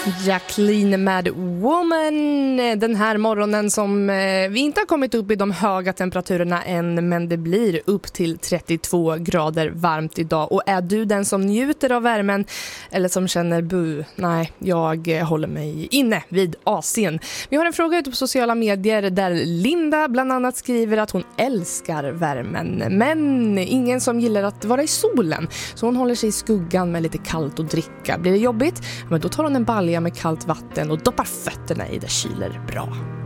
Jacqueline med Woman den här morgonen som vi inte har kommit upp i de höga temperaturerna än, men det blir upp till 32 grader varmt idag. Och är du den som njuter av värmen eller som känner nej, jag håller mig inne vid AC:n. Vi har en fråga ute på sociala medier där Linda bland annat skriver att hon älskar värmen, men ingen som gillar att vara i solen. Så hon håller sig i skuggan med lite kallt att dricka. Blir det jobbigt? Men då tar hon en balja med kallt vatten och doppar fötterna i, det kyler bra.